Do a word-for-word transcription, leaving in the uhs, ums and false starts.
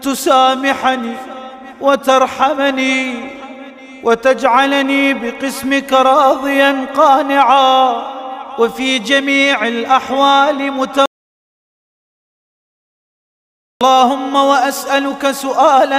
تسامحني وترحمني وتجعلني بقسمك راضيا قانعا وفي جميع الأحوال متوكلا. اللهم وأسألك سؤالا